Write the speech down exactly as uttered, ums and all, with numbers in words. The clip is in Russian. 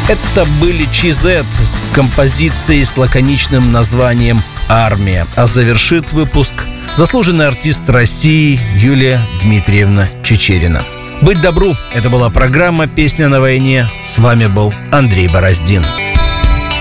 Это были Чизет с композицией с лаконичным названием «Армия». А завершит выпуск заслуженный артист России Юлия Дмитриевна Чичерина. Быть добру. Это была программа «Песня на войне». С вами был Андрей Бороздин.